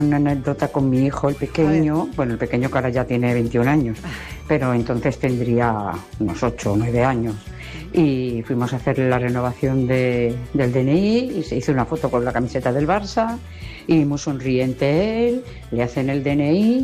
Una anécdota con mi hijo, el pequeño, bueno, el pequeño que ahora ya tiene 21 años, pero entonces tendría unos 8 o 9 años. Y fuimos a hacer la renovación del DNI y se hizo una foto con la camiseta del Barça y muy sonriente él, le hacen el DNI,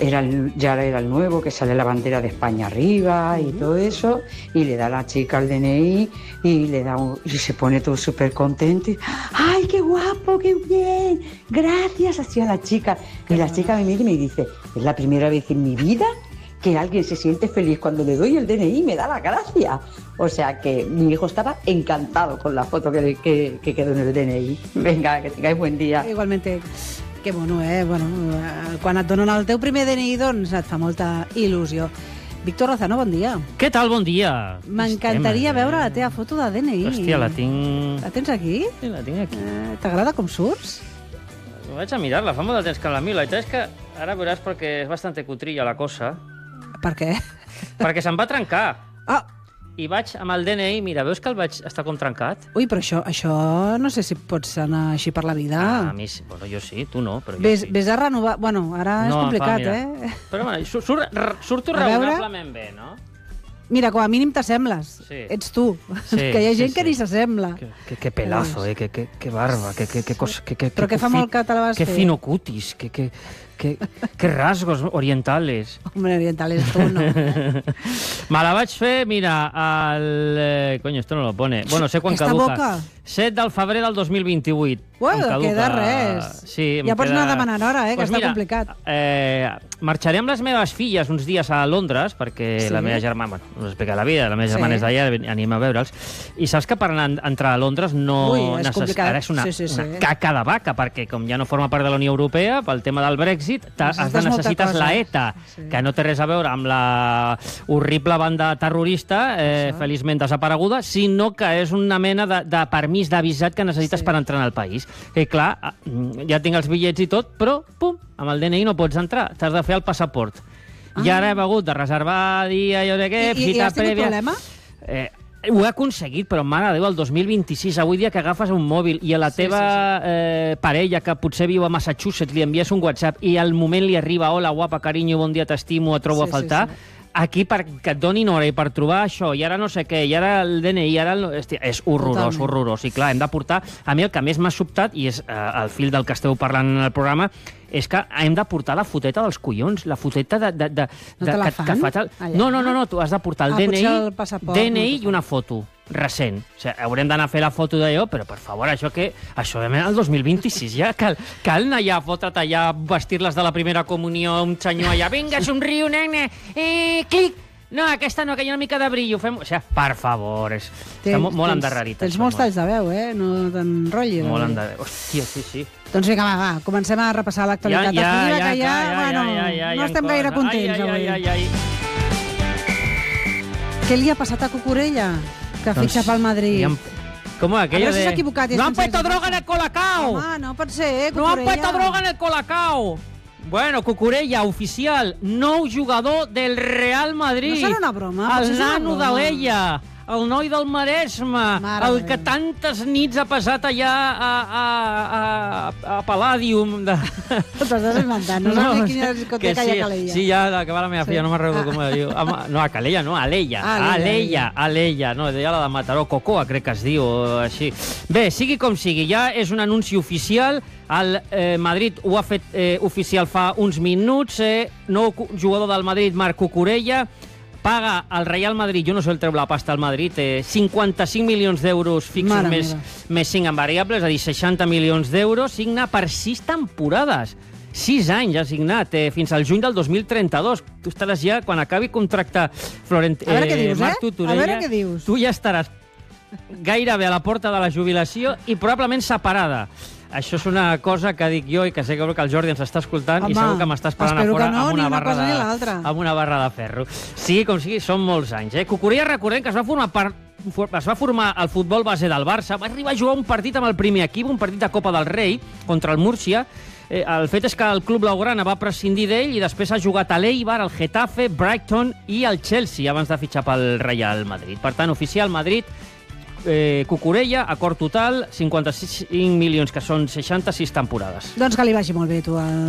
ya era el nuevo, que sale la bandera de España arriba y todo eso, y le da a la chica el DNI y y se pone todo súper contento y, ¡ay, qué guapo, qué bien! Gracias, así a la chica. Y la chica me mira y me dice, es la primera vez en mi vida que alguien se siente feliz cuando le doy el DNI y me da la gracia. O sea que mi hijo estaba encantado con la foto que quedó en el DNI. Venga, que tengáis buen dia. Igualmente, que mono, Bueno, quan et donen el teu primer DNI, doncs et fa molta il·lusió. Víctor Lozano, bon dia. Què tal? Bon dia. M'encantaria veure la teva foto de DNI. Hòstia, la tinc... La tens aquí? Sí, la tinc aquí. T'agrada com surts? Vaig a mirar-la, fa molt de temps que la miro. La veritat és que ara veuràs perquè és bastante cutrilla la cosa. Per què? Perquè se'm va trencar. Ah! I vaig amb el DNI, mira, veus que el vaig estar com trencat? Ui, però això no sé si pots anar així per la vida. A mi sí, bueno, jo sí, tu no, però jo sí. Ves a renovar... Bueno, ara és complicat, Però bueno, surto raonablement bé, no? Mira, com a mínim t'assembles. Sí. Ets tu. Sí, que hi ha gent que ni s'assembla. Que pelazo, que barba, que cosa... Però que fa molt que te la vas fer. Que fino cutis, que rasgos orientales. Hombre, orientales tu, no. Me la vaig fer, mira, coño, esto no lo pone. Bueno, sé quan caduca. Boca? 7 del febrer del 2028. Bueno, queda res. Sí, ja pots anar demanant hora, que pues està mira, complicat. Marxaré amb les meves filles uns dies a Londres, perquè la meva germana, bueno, no us explica la vida, la meva germana és d'allà, anem a veure'ls, i saps que per entrar a Londres ara és una caca de vaca, perquè com ja no forma part de la Unió Europea, pel tema del Brexit, necessites la ETA, que no té res a veure amb la horrible banda terrorista, feliçment desapareguda, sinó que és una mena de permís d'avisat que necessites per entrar en el país. I clar, ja tinc els bitllets i tot, però, pum, amb el DNI no pots entrar, t'has de fer el passaport. I ara he hagut de reservar dia, jo sé què, cita prèvia. I has tingut problema? Ho he aconseguit, però mare de Déu, el 2026, avui dia que agafes un mòbil i a la teva parella, que potser viu a Massachusetts, li envies un WhatsApp i al moment li arriba, hola, guapa, carinyo, bon dia, t'estimo, et trobo a faltar... Aquí perquè et donin hora i per trobar això, i ara no sé què, i ara el DNI, és horrorós, horrorós. I clar, hem de portar... A mi el que més m'ha sobtat, i és el fil del que esteu parlant en el programa, és que hem de portar la foteta dels collons, la foteta No te la fan? No, tu has de portar el DNI i una foto recent. O sigui, haurem d'anar a fer la foto d'allò, però, per favor, això el 2026 ja cal anar allà a fotre't allà, vestir-les de la primera comunió, un senyor allà, vinga, somriu, nene, clic! No, aquesta no, que hi ha una mica de brillo. O sigui, per favor, està molt endarrerit. Tens molts talls de veu, no t'enrotllis. Molt endarrerit. Hòstia, sí. Doncs vinga, va, comencem a repassar l'actualitat esportiva, que ja no estem gaire contents avui. Què li ha passat a Cucurella? Que fitxa pel Madrid. Com aquello de... No han puesto droga en el Colacao. Home, no pot ser, Cucurella. No han puesto droga en el Colacao. Bueno, Cucurella, oficial, nou jugador del Real Madrid. No serà una broma? El nano de l'Ella, el noi del Maresme, el que tantes nits ha passat allà a Palladium. T'estàs inventant, no saps quina discoteca hi ha a Calella. Sí, ja, que va la meva filla, no me'n recordo com la diu. No, a Calella no, a Alella. No, deia la de Mataró, Cocoa, crec que es diu, o així. Bé, sigui com sigui, ja és un anunci oficial. El Madrid ho ha fet oficial fa uns minuts. Nou jugador del Madrid, Marc Cucurella, paga al Real Madrid, jo no sé el treu la pasta al Madrid, 55 milions d'euros fixos més 5 en variables, és a dir, 60 milions d'euros, signa per 6 temporades. 6 anys ha signat, fins al juny del 2032. Tu estaràs ja, quan acabi contracte Marc Cucurella, tu ja estaràs gairebé a la porta de la jubilació i probablement separada. Això és una cosa que dic jo i que sé que el Jordi ens està escoltant. Home, i segur que m'està esperant a fora amb una barra de ferro. Sí, com sigui, són molts anys. Cucurella, recordem que es va formar al futbol base del Barça, va arribar a jugar un partit amb el primer equip, un partit de Copa del Rei contra el Múrcia. El fet és que el club blaugrana va prescindir d'ell i després ha jugat a l'Eibar, al Getafe, Brighton i al Chelsea abans de fitxar pel Real Madrid. Per tant, oficial, Madrid Cucurella, acord total, 55 milions, que són 66 temporades. Doncs que li vagi molt bé, tu,